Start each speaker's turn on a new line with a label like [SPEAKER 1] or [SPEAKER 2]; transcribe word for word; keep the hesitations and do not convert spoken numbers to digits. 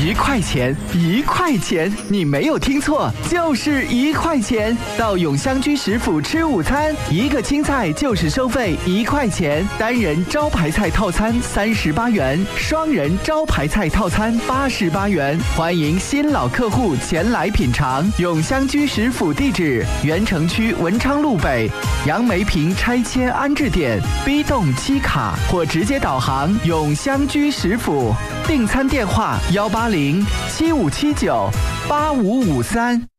[SPEAKER 1] 一块钱，一块钱，你没有听错，就是一块钱。到永香居食府吃午餐，一个青菜就是收费一块钱，单人招牌菜套餐三十八元，双人招牌菜套餐八十八元。欢迎新老客户前来品尝。永香居食府地址：原城区文昌路北杨梅坪拆迁安置点 B 栋七卡，或直接导航永香居食府。订餐电话：幺八零七五七九八五五三。